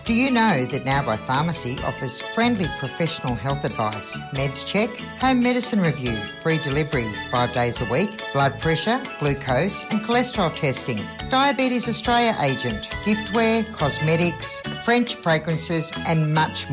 Do you know that Now By Pharmacy offers friendly professional health advice, meds check, home medicine review, free delivery 5 days a week, blood pressure, glucose and cholesterol testing, Diabetes Australia agent, giftware, cosmetics, French fragrances and much more.